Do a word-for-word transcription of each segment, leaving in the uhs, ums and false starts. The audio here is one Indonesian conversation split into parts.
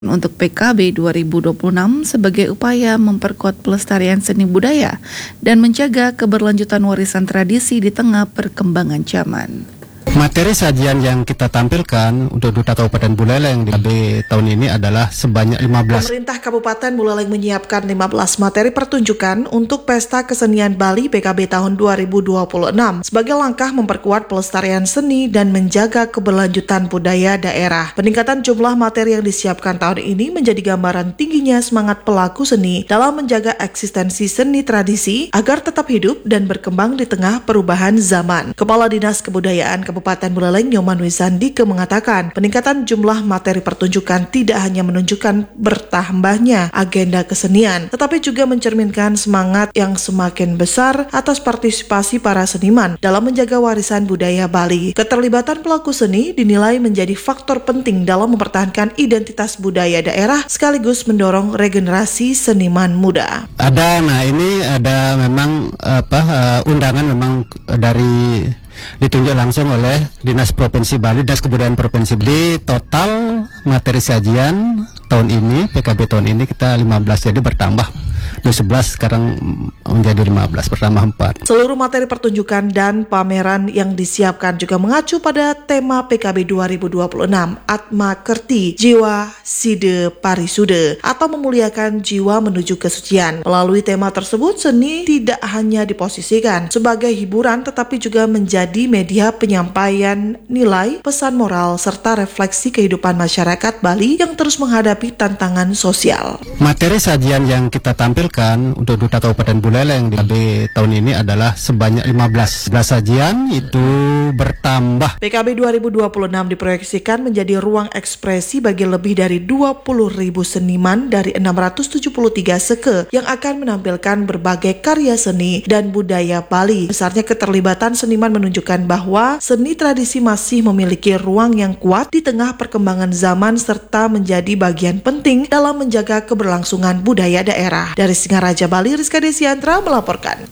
untuk P K B dua ribu dua puluh enam sebagai upaya memperkuat pelestarian seni budaya dan menjaga keberlanjutan warisan tradisi di tengah perkembangan zaman. Materi sajian yang kita tampilkan untuk Duta Kabupaten Buleleng di P K B tahun ini adalah sebanyak lima belas. Pemerintah Kabupaten Buleleng menyiapkan lima belas materi pertunjukan untuk Pesta Kesenian Bali P K B tahun dua ribu dua puluh enam sebagai langkah memperkuat pelestarian seni dan menjaga keberlanjutan budaya daerah. Peningkatan jumlah materi yang disiapkan tahun ini menjadi gambaran tingginya semangat pelaku seni dalam menjaga eksistensi seni tradisi agar tetap hidup dan berkembang di tengah perubahan zaman. Kepala Dinas Kebudayaan Kabupaten Buleleng Nyoman Wisandike mengatakan peningkatan jumlah materi pertunjukan tidak hanya menunjukkan bertambahnya agenda kesenian, tetapi juga mencerminkan semangat yang semakin besar atas partisipasi para seniman dalam menjaga warisan budaya Bali. Keterlibatan pelaku seni dinilai menjadi faktor penting dalam mempertahankan identitas budaya daerah sekaligus mendorong regenerasi seniman muda. Ada, nah ini ada memang apa uh, undangan memang dari ditunjuk langsung oleh Dinas Provinsi Bali, Dinas Kebudayaan Provinsi Bali. Total materi sajian tahun ini, P K B tahun ini kita lima belas, jadi bertambah dari sebelas sekarang menjadi lima belas, bertambah empat. Seluruh materi pertunjukan dan pameran yang disiapkan juga mengacu pada tema P K B dua ribu dua puluh enam, Atma Kerti, Jiwa Side Parisude, atau memuliakan jiwa menuju kesucian. Melalui tema tersebut, seni tidak hanya diposisikan sebagai hiburan tetapi juga menjadi media penyampaian nilai, pesan moral, serta refleksi kehidupan masyarakat Bali yang terus menghadapi tantangan sosial. Materi sajian yang kita tampilkan untuk Duta Kabupaten Buleleng di P K B tahun ini adalah sebanyak lima belas. sebelas sajian itu bertambah. P K B dua ribu dua puluh enam diproyeksikan menjadi ruang ekspresi bagi lebih dari dua puluh ribu seniman dari enam ratus tujuh puluh tiga seke yang akan menampilkan berbagai karya seni dan budaya Bali. Besarnya keterlibatan seniman menunjukkan bahwa seni tradisi masih memiliki ruang yang kuat di tengah perkembangan zaman serta menjadi bagian penting dalam menjaga keberlangsungan budaya daerah. Dari Singaraja, Bali, Rizka Desiantra melaporkan.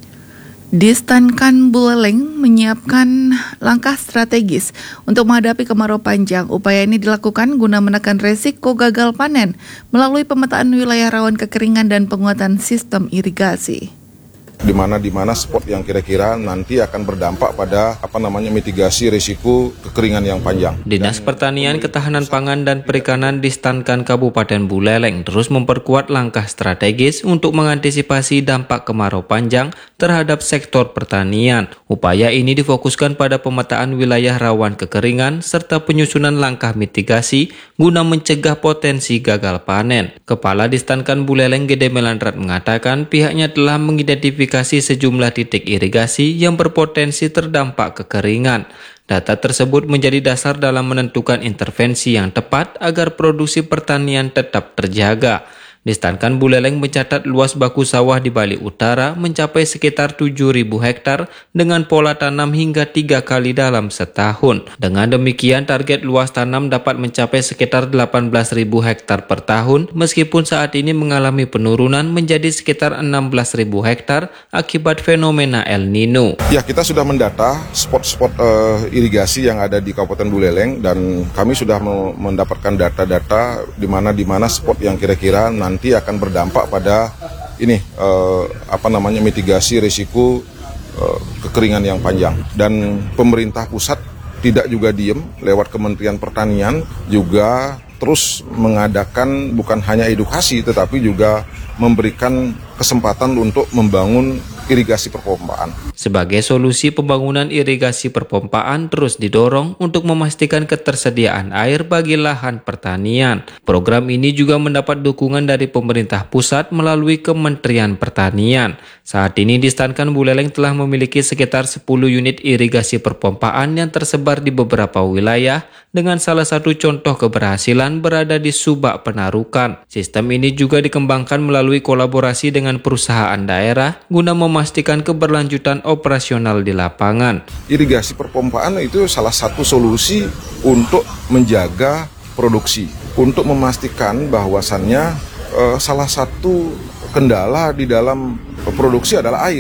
Distan.Kan Buleleng menyiapkan langkah strategis untuk menghadapi kemarau panjang. Upaya ini dilakukan guna menekan resiko gagal panen melalui pemetaan wilayah rawan kekeringan dan penguatan sistem irigasi. di mana di mana spot yang kira-kira nanti akan berdampak pada apa namanya mitigasi risiko kekeringan yang panjang. Dinas Pertanian, Ketahanan Pangan dan Perikanan Distan.Kan Kabupaten Buleleng terus memperkuat langkah strategis untuk mengantisipasi dampak kemarau panjang terhadap sektor pertanian. Upaya ini difokuskan pada pemetaan wilayah rawan kekeringan serta penyusunan langkah mitigasi guna mencegah potensi gagal panen. Kepala Distan.Kan Buleleng Gede Melandrat mengatakan pihaknya telah mengidentifikasi sejumlah titik irigasi yang berpotensi terdampak kekeringan. Data tersebut menjadi dasar dalam menentukan intervensi yang tepat agar produksi pertanian tetap terjaga. Distan.Kan Buleleng mencatat luas baku sawah di Bali Utara mencapai sekitar tujuh ribu hektar dengan pola tanam hingga tiga kali dalam setahun. Dengan demikian, target luas tanam dapat mencapai sekitar delapan belas ribu hektar per tahun, meskipun saat ini mengalami penurunan menjadi sekitar enam belas ribu hektar akibat fenomena El Nino. Ya, kita sudah mendata spot-spot uh, irigasi yang ada di Kabupaten Buleleng dan kami sudah mendapatkan data-data di mana di mana spot yang kira-kira nanti nanti akan berdampak pada ini eh, apa namanya mitigasi risiko eh, kekeringan yang panjang. Dan pemerintah pusat tidak juga diem, lewat Kementerian Pertanian juga terus mengadakan bukan hanya edukasi tetapi juga memberikan kesempatan untuk membangun irigasi perpompaan. Sebagai solusi, pembangunan irigasi perpompaan terus didorong untuk memastikan ketersediaan air bagi lahan pertanian. Program ini juga mendapat dukungan dari pemerintah pusat melalui Kementerian Pertanian. Saat ini Distan.Kan Buleleng telah memiliki sekitar sepuluh unit irigasi perpompaan yang tersebar di beberapa wilayah, dengan salah satu contoh keberhasilan berada di Subak Penarukan. Sistem ini juga dikembangkan melalui kolaborasi dengan perusahaan daerah guna memastikan keberlanjutan operasional di lapangan. Irigasi perpompaan itu salah satu solusi untuk menjaga produksi, untuk memastikan bahwasannya eh, salah satu kendala di dalam produksi adalah air.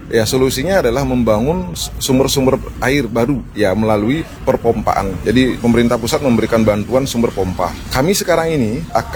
Ya solusinya adalah membangun sumber-sumber air baru ya melalui perpompaan. Jadi pemerintah pusat memberikan bantuan sumber pompa. Kami sekarang ini akan